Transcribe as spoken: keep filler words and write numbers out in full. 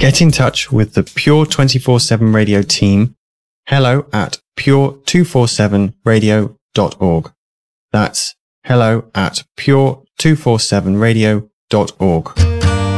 Get in touch with the Pure twenty-four seven Radio team. Hello at pure two forty-seven radio dot org. That's hello at pure two forty-seven radio dot org.